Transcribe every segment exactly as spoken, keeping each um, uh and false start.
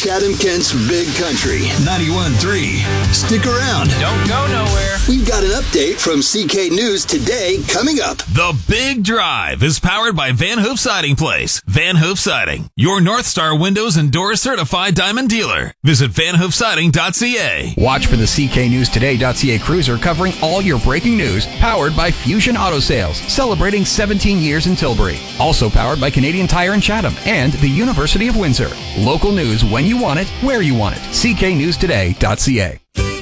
Chatham Kent's Big Country, ninety-one point three. Stick around. Don't go nowhere. We've got an update from C K News Today coming up. The Big Drive is powered by Van Hoof Siding Place. Van Hoof Siding, your North Star Windows and Doors certified diamond dealer. Visit van hoof siding dot c a. Watch for the C K News Today dot c a cruiser covering all your breaking news, powered by Fusion Auto Sales, celebrating seventeen years in Tilbury. Also powered by Canadian Tire in Chatham and the University of Windsor. Local news when you want it, where you want it. C K News Today dot c a.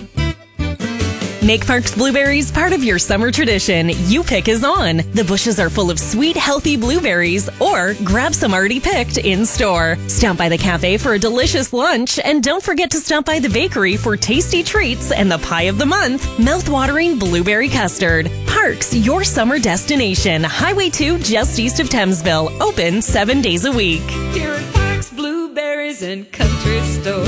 Make Parks Blueberries part of your summer tradition. You Pick is on. The bushes are full of sweet, healthy blueberries, or grab some already picked in store. Stop by the cafe for a delicious lunch, and don't forget to stop by the bakery for tasty treats and the pie of the month, mouth-watering blueberry custard. Parks, your summer destination. Highway two, just east of Thamesville. Open seven days a week. Here at Parks Blueberries and Country Store.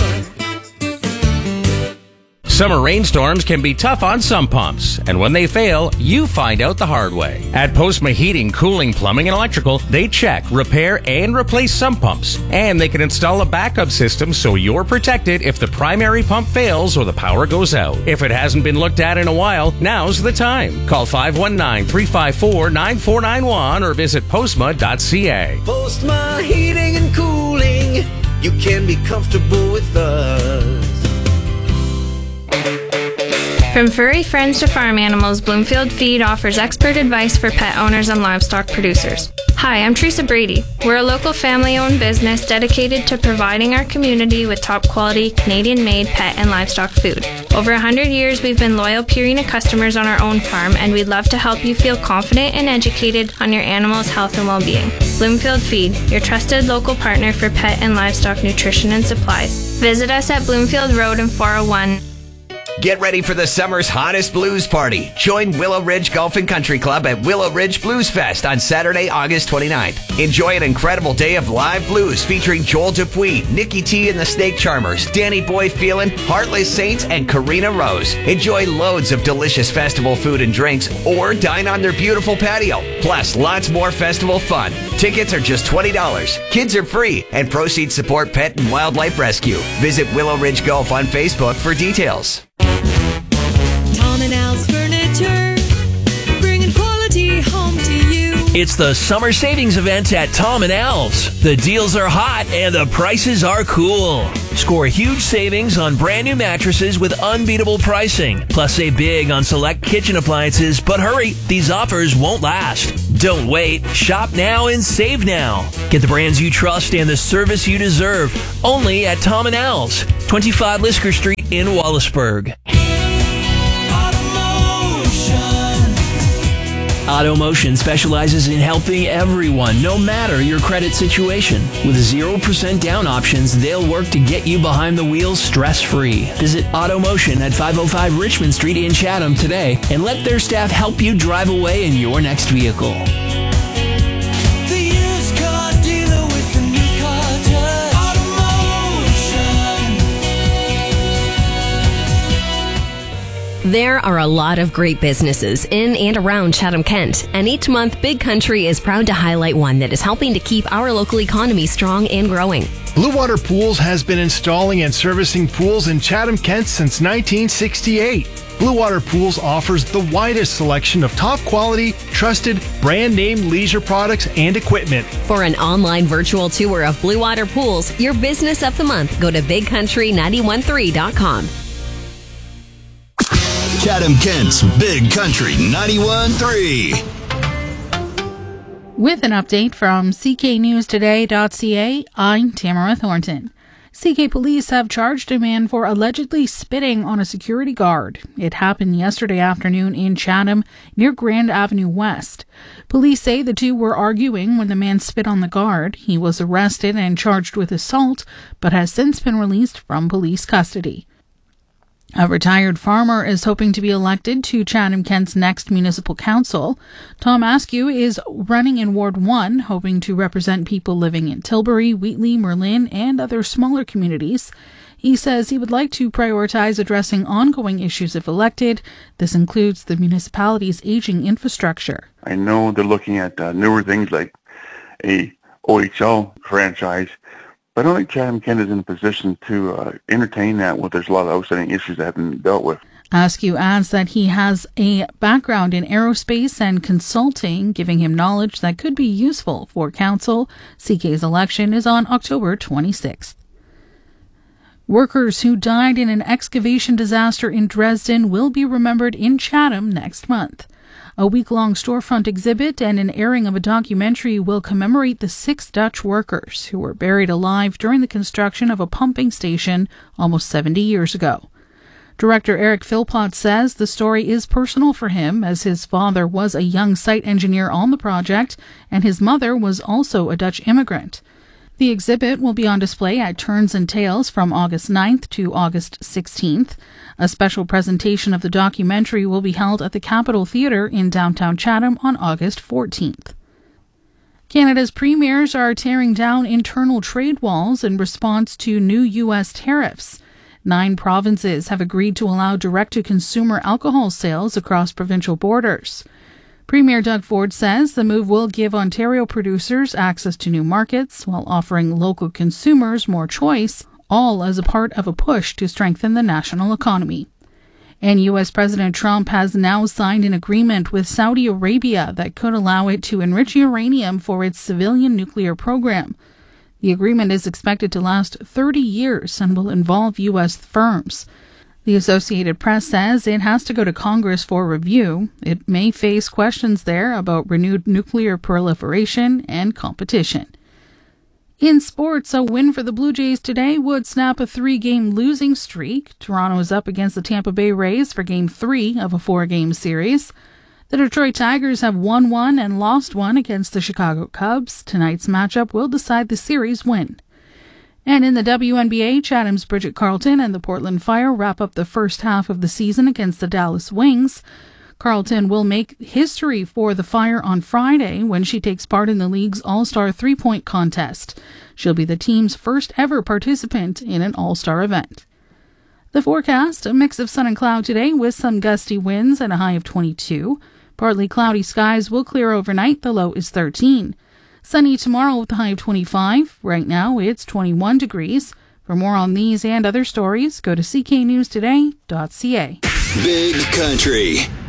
Summer rainstorms can be tough on some pumps, and when they fail, you find out the hard way. At Postma Heating, Cooling, Plumbing, and Electrical, they check, repair, and replace sump pumps, and they can install a backup system so you're protected if the primary pump fails or the power goes out. If it hasn't been looked at in a while, now's the time. Call five one nine, three five four, nine four nine one or visit postma dot c a. Postma Heating and Cooling, you can be comfortable with us. From furry friends to farm animals, Bloomfield Feed offers expert advice for pet owners and livestock producers. Hi, I'm Teresa Brady. We're a local family-owned business dedicated to providing our community with top-quality, Canadian-made pet and livestock food. Over one hundred years, we've been loyal Purina customers on our own farm, and we'd love to help you feel confident and educated on your animal's health and well-being. Bloomfield Feed, your trusted local partner for pet and livestock nutrition and supplies. Visit us at Bloomfield Road in four oh one. Get ready for the summer's hottest blues party. Join Willow Ridge Golf and Country Club at Willow Ridge Blues Fest on Saturday, August twenty-ninth. Enjoy an incredible day of live blues featuring Joel Dupuis, Nikki T and the Snake Charmers, Danny Boy Phelan, Heartless Saints, and Karina Rose. Enjoy loads of delicious festival food and drinks or dine on their beautiful patio. Plus, lots more festival fun. Tickets are just twenty dollars. Kids are free, and proceeds support pet and wildlife rescue. Visit Willow Ridge Golf on Facebook for details. Tom and Al's Furniture, bringing quality home to you. It's the summer savings event at Tom and Al's. The deals are hot and the prices are cool. Score huge savings on brand new mattresses with unbeatable pricing. Plus save big on select kitchen appliances, but hurry, these offers won't last. Don't wait. Shop now and save now. Get the brands you trust and the service you deserve. Only at Tom and Al's, twenty-five Lisker Street in Wallaceburg. AutoMotion specializes in helping everyone, no matter your credit situation. With zero percent down options, they'll work to get you behind the wheel stress-free. Visit AutoMotion at five oh five Richmond Street in Chatham today and let their staff help you drive away in your next vehicle. The used car dealer with the new car touch. AutoMotion. There are a lot of great businesses in and around Chatham-Kent, and each month Big Country is proud to highlight one that is helping to keep our local economy strong and growing. Blue Water Pools has been installing and servicing pools in Chatham-Kent since nineteen sixty-eight. Blue Water Pools offers the widest selection of top quality, trusted, brand name leisure products and equipment. For an online virtual tour of Blue Water Pools, your business of the month, go to big country nine one three dot com. Chatham-Kent's Big Country ninety-one point three. With an update from C K News Today dot c a, I'm Tamara Thornton. C K police have charged a man for allegedly spitting on a security guard. It happened yesterday afternoon in Chatham, near Grand Avenue West. Police say the two were arguing when the man spit on the guard. He was arrested and charged with assault, but has since been released from police custody. A retired farmer is hoping to be elected to Chatham-Kent's next municipal council. Tom Askew is running in Ward one, hoping to represent people living in Tilbury, Wheatley, Merlin, and other smaller communities. He says he would like to prioritize addressing ongoing issues if elected. This includes the municipality's aging infrastructure. I know they're looking at uh, newer things like a O H L franchise, I don't think Chatham-Kent is in a position to uh, entertain that when there's a lot of outstanding issues that haven't been dealt with. Askew adds that he has a background in aerospace and consulting, giving him knowledge that could be useful for council. C K's election is on October twenty-sixth. Workers who died in an excavation disaster in Dresden will be remembered in Chatham next month. A week-long storefront exhibit and an airing of a documentary will commemorate the six Dutch workers who were buried alive during the construction of a pumping station almost seventy years ago. Director Eric Philpott says the story is personal for him, as his father was a young site engineer on the project and his mother was also a Dutch immigrant. The exhibit will be on display at Turns and Tales from August ninth to August sixteenth. A special presentation of the documentary will be held at the Capitol Theatre in downtown Chatham on August fourteenth. Canada's premiers are tearing down internal trade walls in response to new U S tariffs. Nine provinces have agreed to allow direct-to-consumer alcohol sales across provincial borders. Premier Doug Ford says the move will give Ontario producers access to new markets while offering local consumers more choice, all as a part of a push to strengthen the national economy. And U S President Trump has now signed an agreement with Saudi Arabia that could allow it to enrich uranium for its civilian nuclear program. The agreement is expected to last thirty years and will involve U S firms. The Associated Press says it has to go to Congress for review. It may face questions there about renewed nuclear proliferation and competition. In sports, a win for the Blue Jays today would snap a three-game losing streak. Toronto is up against the Tampa Bay Rays for Game three of a four-game series. The Detroit Tigers have won one and lost one against the Chicago Cubs. Tonight's matchup will decide the series win. And in the W N B A, Chatham's Bridget Carleton and the Portland Fire wrap up the first half of the season against the Dallas Wings. Carleton will make history for the Fire on Friday when she takes part in the league's All-Star three-point contest. She'll be the team's first ever participant in an All-Star event. The forecast, a mix of sun and cloud today with some gusty winds and a high of twenty-two. Partly cloudy skies will clear overnight. The low is thirteen. Sunny tomorrow with a high of twenty-five. Right now it's twenty-one degrees. For more on these and other stories, go to c k news today dot c a. Big Country.